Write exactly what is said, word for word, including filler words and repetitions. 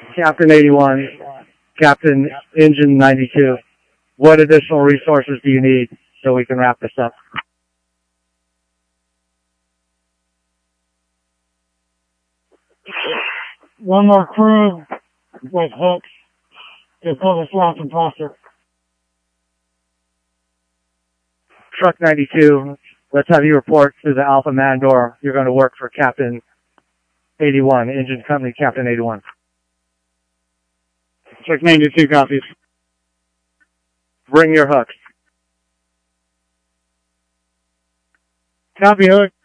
Captain eighty-one, Captain Engine ninety-two. What additional resources do you need so we can wrap this up? One more crew with hooks to pull this lock and plaster. Truck ninety-two, let's have you report to the Alpha Mandor. You're going to work for Captain eighty-one, Engine Company Captain eighty-one. Truck ninety-two copies. Bring your hooks. Copy, hook.